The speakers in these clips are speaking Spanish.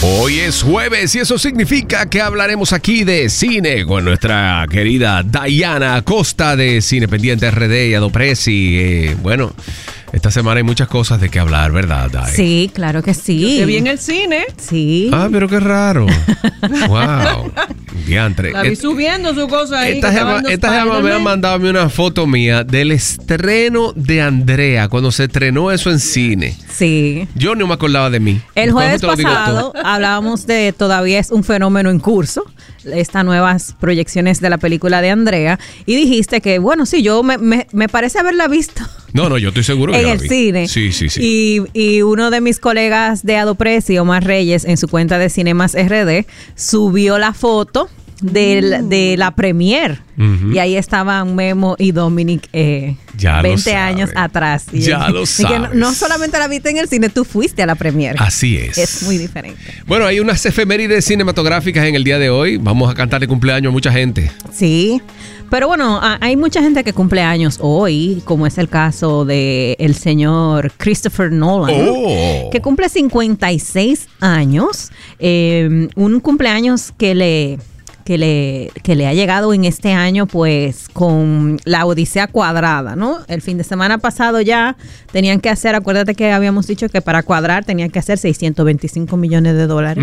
Hoy es jueves y eso significa que hablaremos aquí de cine con nuestra querida Diana Acosta de Cine Pendiente RD y Adopresi. Bueno, esta semana hay muchas cosas de qué hablar, ¿verdad, Dai? Sí, claro que sí. Yo vi en el cine. Sí. Ah, pero qué raro. Wow. Diantre. La vi subiendo su cosa ahí. Esta jeva me ha mandado a mí una foto mía del estreno de Andrea, cuando se estrenó eso en cine. Sí. Yo no me acordaba de mí. El jueves pasado hablábamos de todavía es un fenómeno en curso, estas nuevas proyecciones de la película de Andrea, y dijiste que, bueno, sí, yo me parece haberla visto. No, yo estoy seguro que en la el vi. cine. Sí. Y uno de mis colegas de Adopresi, Omar Reyes, en su cuenta de Cinemas RD, subió la foto de la premier. Y ahí estaban Memo y Dominic 20 años atrás. Y ya lo sabes. Que no solamente la viste en el cine, tú fuiste a la premier. Así es. Es muy diferente. Bueno, hay unas efemérides cinematográficas en el día de hoy. Vamos a cantar de cumpleaños a mucha gente. Sí. Pero bueno, hay mucha gente que cumple años hoy, como es el caso de el señor Christopher Nolan, que cumple 56 años. Un cumpleaños que le ha llegado en este año, pues, con la Odisea Cuadrada, ¿no? El fin de semana pasado ya tenían que hacer, acuérdate que habíamos dicho que para cuadrar tenían que hacer $625 millones.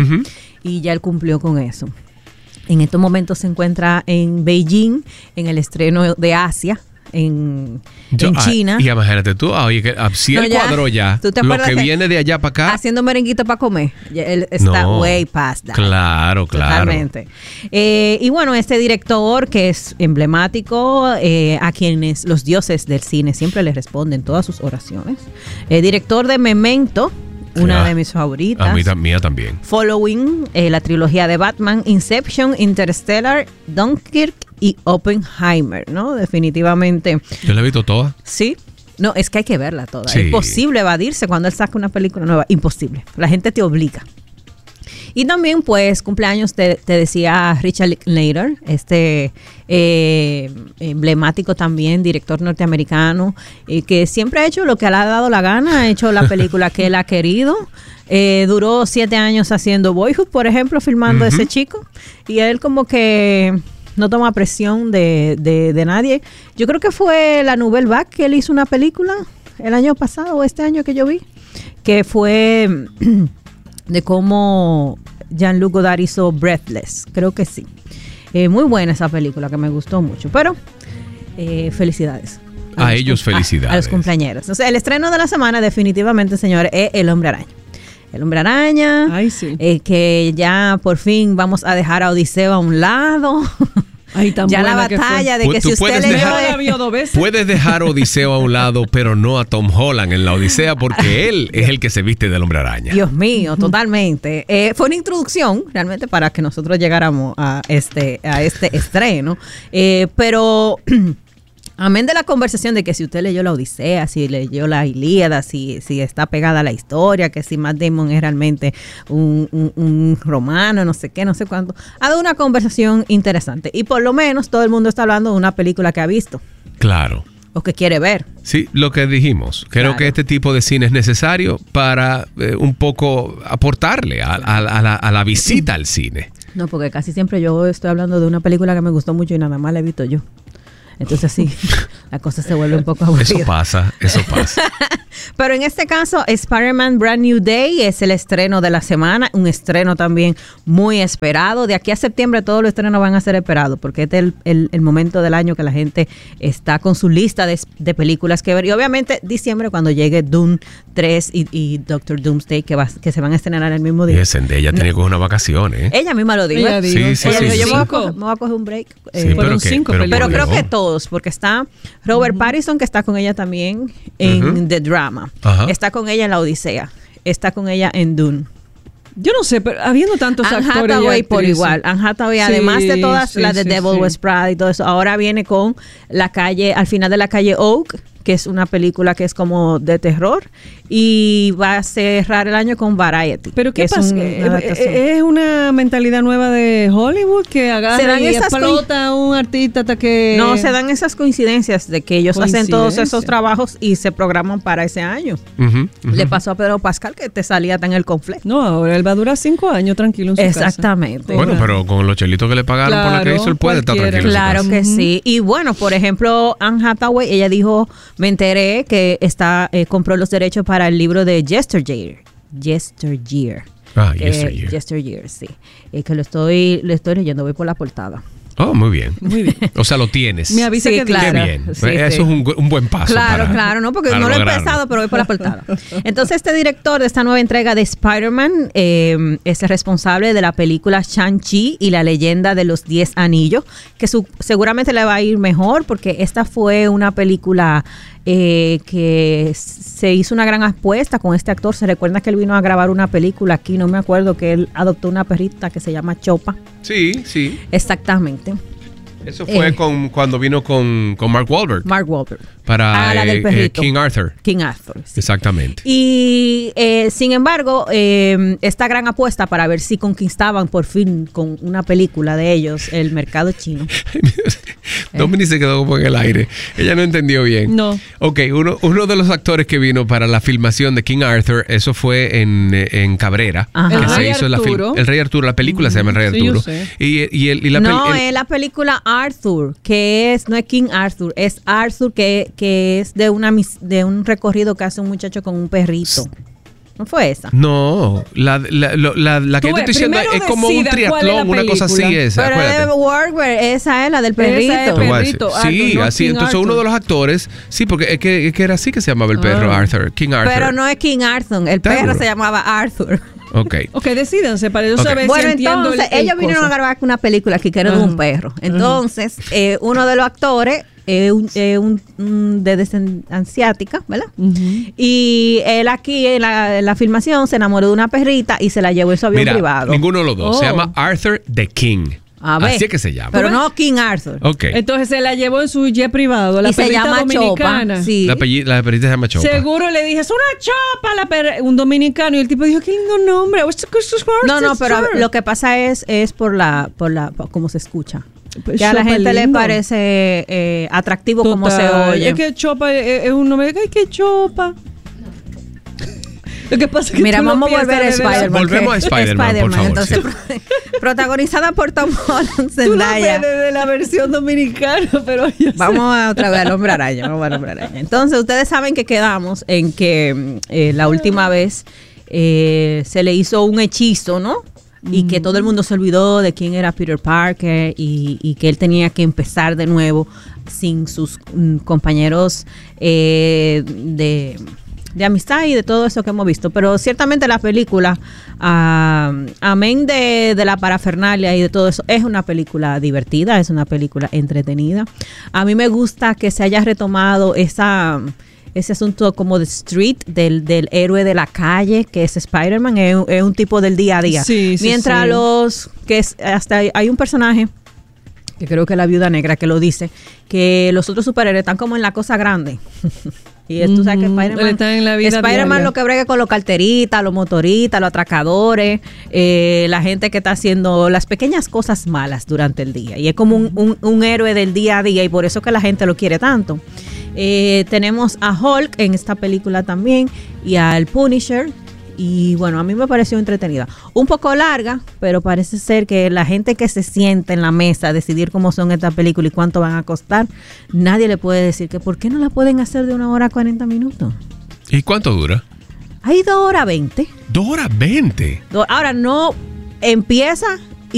Y ya él cumplió con eso. En estos momentos se encuentra en Beijing, en el estreno de Asia, en China. Y imagínate tú, si él cuadró ya, lo que viene de allá para acá. Haciendo merenguito para comer. Él está way past that. Claro. Totalmente. Y bueno, este director que es emblemático, a quienes los dioses del cine siempre le responden todas sus oraciones. Director de Memento, una de mis favoritas. A mía también. Following, la trilogía de Batman, Inception, Interstellar, Dunkirk y Oppenheimer, ¿no? Definitivamente. ¿Yo la he visto toda? Sí. No, es que hay que verla toda. Sí. Es imposible evadirse cuando él saca una película nueva. Imposible. La gente te obliga. Y también, pues, cumpleaños, te decía Richard Linklater, emblemático también, director norteamericano, que siempre ha hecho lo que le ha dado la gana, ha hecho la película que él ha querido. Duró 7 años haciendo Boyhood, por ejemplo, filmando a ese chico. Y él como que no toma presión de nadie. Yo creo que fue la Nouvelle Vague que él hizo una película el año pasado o este año que yo vi, que fue de cómo Jean-Luc Godard hizo Breathless, creo que sí. Muy buena esa película, que me gustó mucho, pero felicidades. A ellos felicidades. A los cumpleañeros. O sea, el estreno de la semana definitivamente, señores, es El Hombre Araña. El Hombre Araña, ay, sí. Que ya por fin vamos a dejar a Odiseo a un lado. Ay, tan ya la batalla de que si usted puedes dejar Odiseo a un lado, pero no a Tom Holland en la Odisea, porque él es el que se viste del Hombre Araña. Dios mío, totalmente. Fue una introducción realmente para que nosotros llegáramos a este estreno, pero amén de la conversación de que si usted leyó la Odisea, si leyó la Ilíada, si está pegada a la historia, que si Matt Damon es realmente un romano, no sé qué, no sé cuánto. Ha dado una conversación interesante. Y por lo menos todo el mundo está hablando de una película que ha visto. Claro. O que quiere ver. Sí, lo que dijimos. Creo que este tipo de cine es necesario para un poco aportarle a la visita al cine. No, porque casi siempre yo estoy hablando de una película que me gustó mucho y nada más la he visto yo. Entonces sí, la cosa se vuelve un poco aburrida. Eso pasa. Pero en este caso, Spider-Man Brand New Day es el estreno de la semana, un estreno también muy esperado. De aquí a septiembre todos los estrenos van a ser esperados, porque este es el momento del año que la gente está con su lista de películas que ver. Y obviamente diciembre, cuando llegue Dune 3 y Doctor Doomsday, que se van a estrenar el mismo día. Y Zendaya tiene que coger una vacación, ¿eh? Ella misma lo dijo. Sí. Yo me voy a coger un break. Fueron 5 películas. Pero creo que todos, porque está Robert Pattinson, que está con ella también en The Drama. Está con ella en La Odisea. Está con ella en Dune. Yo no sé, pero habiendo tantos Anne actores Hathaway por igual. Anne Hathaway, además de todas las de Devil Wears Prada y todo eso, ahora viene con La Calle, al final de La Calle Oak, que es una película que es como de terror, y va a cerrar el año con Variety. ¿Pero qué que pasa? ¿Es una mentalidad nueva de Hollywood que agarra y explota un artista hasta que...? No, se dan esas coincidencias de que ellos hacen todos esos trabajos y se programan para ese año. Le pasó a Pedro Pascal que te salía tan el conflicto. No, ahora él va a durar 5 años tranquilo en su Exactamente. casa. Bueno, pero con los chelitos que le pagaron por lo que hizo, él puede estar tranquilo. Claro que sí. Y bueno, por ejemplo, Anne Hathaway, ella dijo, me enteré que compró los derechos para el libro de Yesteryear. Yesteryear, sí. Que lo estoy leyendo, voy por la portada. Oh, muy bien. O sea, lo tienes. Me avisa que claro. Qué bien. Sí, eso es un buen paso. Claro, no, porque no lo he empezado, pero voy por la portada. Entonces, este director de esta nueva entrega de Spider-Man es el responsable de la película Shang-Chi y la leyenda de los 10 anillos, que seguramente le va a ir mejor, porque esta fue una película que se hizo una gran apuesta con este actor. Se recuerda que él vino a grabar una película aquí, no me acuerdo, que él adoptó una perrita que se llama Chopa. Sí. Exactamente. Eso fue cuando vino con Mark Wahlberg. Para la del perrito. King Arthur. Sí. Exactamente. Y sin embargo, esta gran apuesta para ver si conquistaban por fin con una película de ellos el mercado chino. Dominic se quedó como en el aire. Ella no entendió bien. No. Ok, uno de los actores que vino para la filmación de King Arthur, eso fue en Cabrera. Ajá. El Rey Arturo. El Rey Arturo, la película se llama El Rey Arturo. Sí, yo sé. Es la película Arthur, no es King Arthur, es Arthur que es de un recorrido que hace un muchacho con un perrito. ¿No fue esa? No, la que tú estás diciendo es como un triatlón, una cosa así es. Pero es de Warburg, esa es la del perrito. Sí, así. Entonces uno de los actores, sí, porque es que era así que se llamaba el perro, Arthur, King Arthur. Pero no es King Arthur, el perro se llamaba Arthur. Ok, decídanse para yo saber bueno, si entiendo entonces ellos vinieron a grabar una película que era de un perro. Entonces, uno de los actores de descendencia asiática, ¿verdad? Y él aquí en la filmación se enamoró de una perrita y se la llevó en su avión privado. Ninguno de los dos. Se llama Arthur the King. Así es que se llama. Pero no King Arthur. Ok. Entonces se la llevó en su jet privado, la y se perrita llama dominicana. Chopa. Sí. La perrita se llama Chopa. Seguro le dije, es una chopa, un dominicano. Y el tipo dijo, qué lindo nombre. No, pero lo que pasa es por cómo se escucha. Pues que a la gente lindo. le parece atractivo. Total. Como se oye. Es que Chopa es un nombre. Ay, qué Chopa. Lo que pasa es que mira, vamos a volver a Spider-Man. Volvemos a Spider-Man, por favor. Entonces, protagonizada por Tom Holland, Zendaya. Tú la Zendaya. ves de la versión dominicana, pero Vamos a otra vez al Hombre Araña. Entonces, ustedes saben que quedamos en que la última vez se le hizo un hechizo, ¿no? Y que todo el mundo se olvidó de quién era Peter Parker y que él tenía que empezar de nuevo sin sus compañeros de amistad y de todo eso que hemos visto. Pero ciertamente la película, amén de la parafernalia y de todo eso, es una película divertida, es una película entretenida. A mí me gusta que se haya retomado ese asunto como de street, del héroe de la calle, que es Spider-Man, es un tipo del día a día. Sí, mientras hasta hay un personaje, que creo que la Viuda Negra, que lo dice, que los otros superhéroes están como en la cosa grande. Y tú sabes que Spider-Man está en la vida diaria. Lo que brega con los carteritas, los motoristas, los atracadores, la gente que está haciendo las pequeñas cosas malas durante el día. Y es como un héroe del día a día, y por eso que la gente lo quiere tanto. Tenemos a Hulk en esta película también, y al Punisher. Y bueno, a mí me pareció entretenida. Un poco larga, pero parece ser que la gente que se sienta en la mesa a decidir cómo son estas películas y cuánto van a costar, nadie le puede decir que por qué no la pueden hacer de 1 hora 40 minutos. ¿Y cuánto dura? Hay 2 horas 20. 2 horas 20. Ahora no empieza